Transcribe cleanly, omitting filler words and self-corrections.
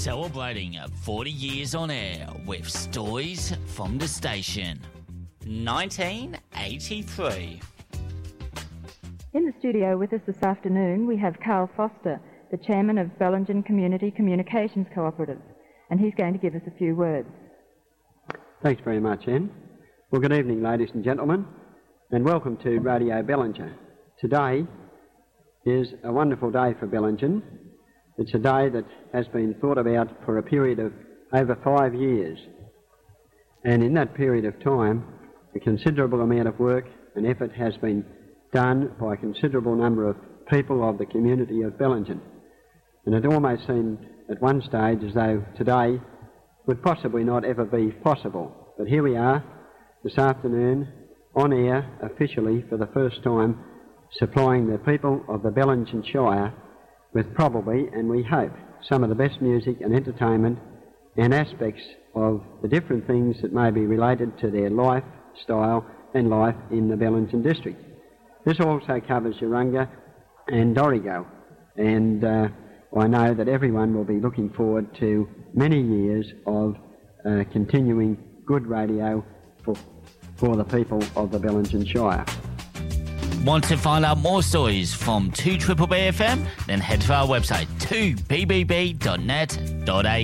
Celebrating 40 years on air with stories from the station. 1983. In the studio with us this afternoon, we have Carl Foster, the chairman of Bellingen Community Communications Cooperative, and he's going to give us a few words. Thanks very much, Anne. Well, good evening, ladies and gentlemen, and welcome to Radio Bellingen. Today is a wonderful day for Bellingen. It's a day that has been thought about for a period of over 5 years. And in that period of time, a considerable amount of work and effort has been done by a considerable number of people of the community of Bellingen. And it almost seemed at one stage as though today would possibly not ever be possible. But here we are this afternoon on air officially for the first time, supplying the people of the Bellingen Shire with probably, and we hope, some of the best music and entertainment and aspects of the different things that may be related to their lifestyle and life in the Bellingen district. This also covers Urunga and Dorrigo, and I know that everyone will be looking forward to many years of continuing good radio for the people of the Bellingen Shire. Want to find out more stories from 2BBB FM? Then head to our website 2bbb.net.au.